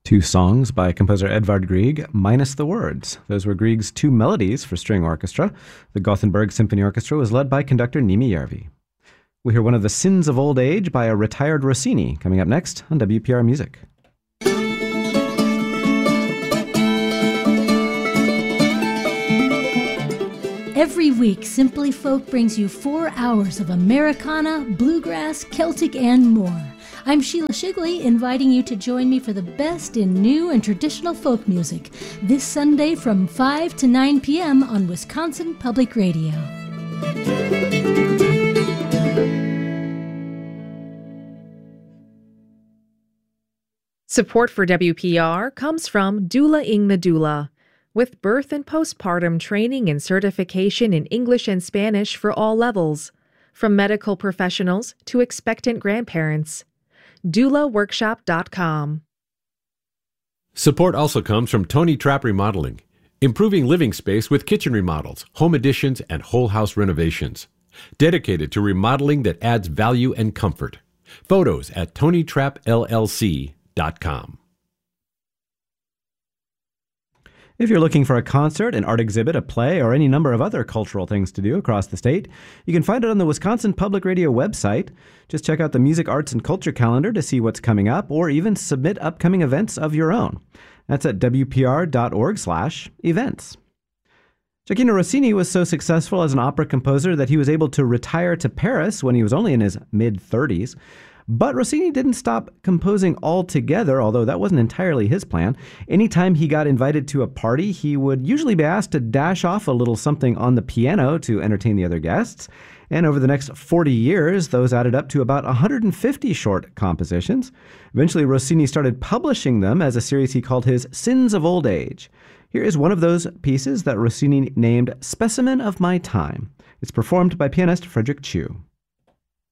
Two songs by composer Edvard Grieg, minus the words. Those were Grieg's two melodies for string orchestra. The Gothenburg Symphony Orchestra was led by conductor Nimi Järvi. We hear one of the Sins of Old Age by a retired Rossini, coming up next on WPR Music. Every week, Simply Folk brings you 4 hours of Americana, bluegrass, Celtic, and more. I'm Sheila Shigley, inviting you to join me for the best in new and traditional folk music this Sunday from 5 to 9 p.m. on Wisconsin Public Radio. Support for WPR comes from Doula Ing the Doula, with birth and postpartum training and certification in English and Spanish for all levels, from medical professionals to expectant grandparents. doulaworkshop.com. Support also comes from Tony Trapp Remodeling, improving living space with kitchen remodels, home additions, and whole house renovations. Dedicated to remodeling that adds value and comfort. Photos at TonyTrappLLC.com. If you're looking for a concert, an art exhibit, a play, or any number of other cultural things to do across the state, you can find it on the Wisconsin Public Radio website. Just check out the Music, Arts, and Culture calendar to see what's coming up, or even submit upcoming events of your own. That's at wpr.org/events. Gioachino Rossini was so successful as an opera composer that he was able to retire to Paris when he was only in his mid-30s. But Rossini didn't stop composing altogether, although that wasn't entirely his plan. Anytime he got invited to a party, he would usually be asked to dash off a little something on the piano to entertain the other guests. And over the next 40 years, those added up to about 150 short compositions. Eventually, Rossini started publishing them as a series he called his Sins of Old Age. Here is one of those pieces that Rossini named Specimen of My Time. It's performed by pianist Frederick Chu.